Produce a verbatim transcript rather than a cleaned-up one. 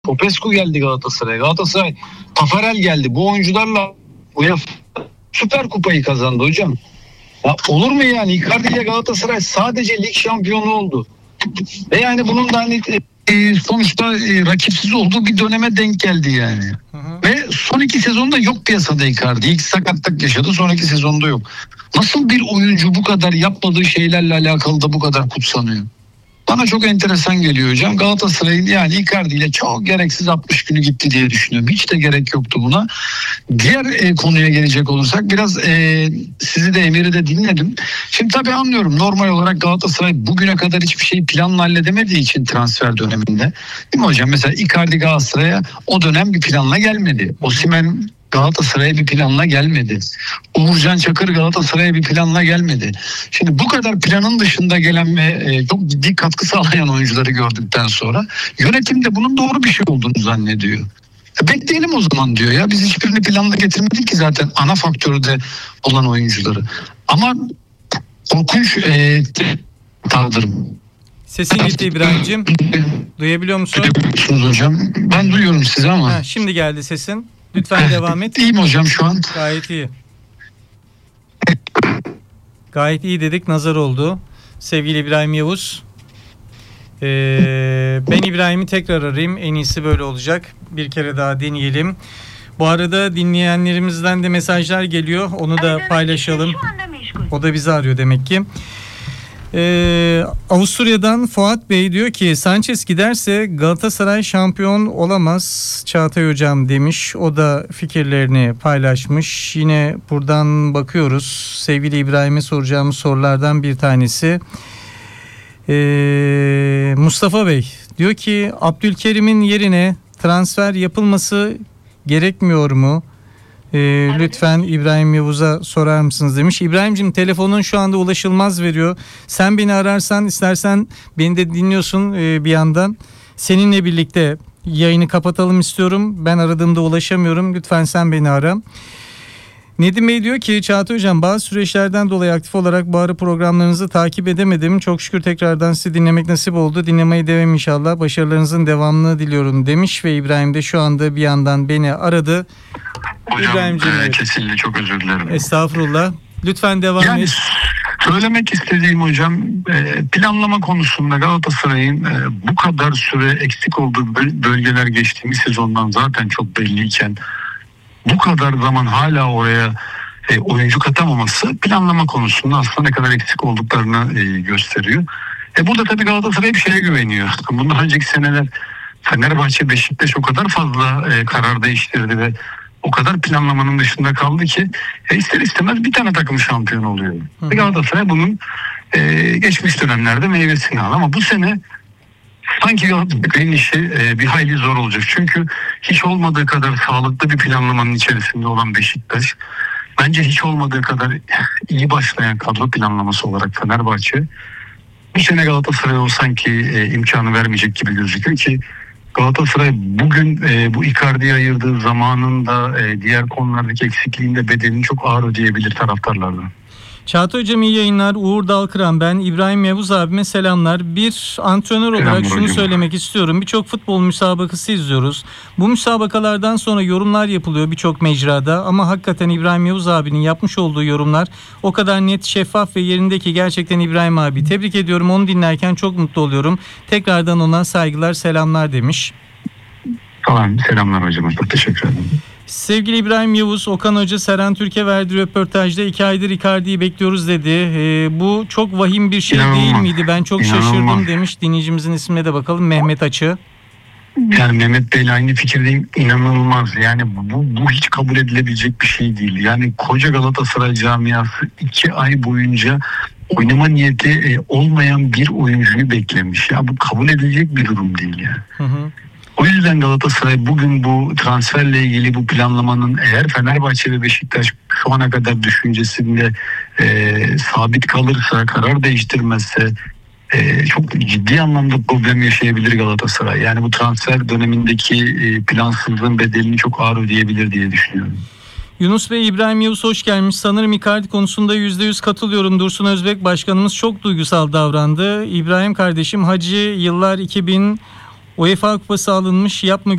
Popescu geldi Galatasaray'a. Galatasaray Tafarel geldi. Bu oyuncularla UEFA Süper Kupayı kazandı hocam. Ya olur mu yani? Icardi ile Galatasaray sadece lig şampiyonu oldu. Ve yani bunun da hani e, sonuçta e, rakipsiz olduğu bir döneme denk geldi yani. Hı hı. Ve son iki sezonda yok piyasada Icardi. İlk sakatlık yaşadı, sonraki sezonda yok. Nasıl bir oyuncu bu kadar yapmadığı şeylerle alakalı da bu kadar kutsanıyor? Bana çok enteresan geliyor hocam. Galatasaray'ın yani Icardi ile çok gereksiz altmış günü gitti diye düşünüyorum. Hiç de gerek yoktu buna. Diğer e, konuya gelecek olursak biraz e, sizi de Emir'i de dinledim. Şimdi tabii anlıyorum. Normal olarak Galatasaray bugüne kadar hiçbir şeyi planla halledemediği için transfer döneminde. Değil mi hocam? Mesela Icardi Galatasaray'a o dönem bir planla gelmedi. Osimhen Galatasaray'a bir planla gelmedi. Uğurcan Çakır Galatasaray'a bir planla gelmedi. Şimdi bu kadar planın dışında gelen ve e, çok ciddi katkı sağlayan oyuncuları gördükten sonra yönetim de bunun doğru bir şey olduğunu zannediyor. E, bekleyelim o zaman diyor ya. Biz hiçbirini planla getirmedik ki zaten ana faktörü de olan oyuncuları. Ama korkunç e, taldırım. Sesin gitti İbrahim'ciğim. Duyabiliyor musun? Duyuyorsunuz hocam. Ben duyuyorum sizi ama. Ha, şimdi geldi sesin. Lütfen devam et. İyiyim hocam şu an. Gayet iyi. Gayet iyi dedik. Nazar oldu. Sevgili İbrahim Yavuz. Ee, ben İbrahim'i tekrar arayayım. En iyisi böyle olacak. Bir kere daha deneyelim. Bu arada dinleyenlerimizden de mesajlar geliyor. Onu da paylaşalım. O da bizi arıyor demek ki. Ee, Avusturya'dan Fuat Bey diyor ki Sanchez giderse Galatasaray şampiyon olamaz Çağatay Hocam demiş. O da fikirlerini paylaşmış. Yine buradan bakıyoruz. Sevgili İbrahim'e soracağımız sorulardan bir tanesi. Ee, Mustafa Bey diyor ki Abdülkerim'in yerine transfer yapılması gerekmiyor mu? Ee, evet. Lütfen İbrahim Yavuz'a sorar mısınız demiş. İbrahim'cim telefonun şu anda ulaşılmaz veriyor. Sen beni ararsan istersen beni de dinliyorsun e, bir yandan. Seninle birlikte yayını kapatalım istiyorum. Ben aradığımda ulaşamıyorum. Lütfen sen beni ara. Nedim Bey diyor ki Çağatay Hocam bazı süreçlerden dolayı aktif olarak bu ara programlarınızı takip edemedim. Çok şükür tekrardan sizi dinlemek nasip oldu. Dinlemeye devam inşallah. Başarılarınızın devamını diliyorum demiş ve İbrahim de şu anda bir yandan beni aradı. Hocam e, kesinlikle çok özür dilerim. Estağfurullah. Lütfen devam yani, et. Söylemek istediğim hocam e, planlama konusunda Galatasaray'ın e, bu kadar süre eksik olduğu bölgeler geçtiğimiz sezondan zaten çok belliyken bu kadar zaman hala oraya e, oyuncu katamaması planlama konusunda aslında ne kadar eksik olduklarını e, gösteriyor. E, burada tabii Galatasaray bir şeye güveniyor. Bundan önceki seneler Fenerbahçe, Beşiktaş o kadar fazla e, karar değiştirdi ve o kadar planlamanın dışında kaldı ki e, ister istemez bir tane takım şampiyon oluyor. Hı hı. Galatasaray bunun e, geçmiş dönemlerde meyvesini aldı ama bu sene sanki Galatasaray'ın işi e, bir hayli zor olacak. Çünkü hiç olmadığı kadar sağlıklı bir planlamanın içerisinde olan Beşiktaş, bence hiç olmadığı kadar iyi başlayan kadro planlaması olarak Fenerbahçe, bu sene Galatasaray o sanki e, imkanı vermeyecek gibi gözüküyor ki Galatasaray bugün e, bu Icardi'ye ayırdığı zamanın da e, diğer konulardaki eksikliğinde bedelini çok ağır ödeyebilir taraftarlardan. Çağatay Hocam iyi yayınlar. Uğur Dalkıran ben. İbrahim Yavuz abime selamlar. Bir antrenör olarak Selam şunu hocam. söylemek istiyorum. Birçok futbol müsabakası izliyoruz. Bu müsabakalardan sonra yorumlar yapılıyor birçok mecrada. Ama hakikaten İbrahim Yavuz abinin yapmış olduğu yorumlar o kadar net, şeffaf ve yerindeki gerçekten İbrahim abi. Tebrik ediyorum. Onu dinlerken çok mutlu oluyorum. Tekrardan ona saygılar, selamlar demiş. Tamam, selamlar hocam. Çok teşekkür ederim. Sevgili İbrahim Yavuz, Okan Hoca Serhan Türk'e verdiği röportajda iki aydır Icardi'yi bekliyoruz dedi. Ee, bu çok vahim bir şey İnanılmaz. değil miydi? Ben çok İnanılmaz. şaşırdım demiş. Dinleyicimizin ismine de bakalım. Mehmet Açı. Yani Mehmet Bey'le aynı fikirdeyim. İnanılmaz. Yani bu, bu hiç kabul edilebilecek bir şey değil. Yani koca Galatasaray camiası iki ay boyunca oynama niyeti e, olmayan bir oyuncuyu beklemiş. Ya bu kabul edilecek bir durum değil yani. Hı hı. O yüzden Galatasaray bugün bu transferle ilgili bu planlamanın eğer Fenerbahçe ve Beşiktaş şu ana kadar düşüncesinde e, sabit kalırsa, karar değiştirmezse e, çok ciddi anlamda problem yaşayabilir Galatasaray. Yani bu transfer dönemindeki e, plansızlığın bedelini çok ağır ödeyebilir diye düşünüyorum. Yunus Bey, İbrahim Yavuz hoş gelmiş. Sanırım Icardi konusunda yüzde yüz katılıyorum. Dursun Özbek başkanımız çok duygusal davrandı. İbrahim kardeşim Hacı yıllar iki bin UEFA Kupası alınmış, yapma